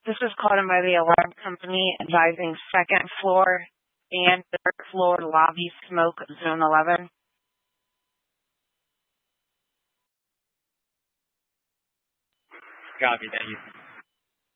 This is called in by the alarm company advising second floor and third floor lobby smoke zone 11. Copy, thank you.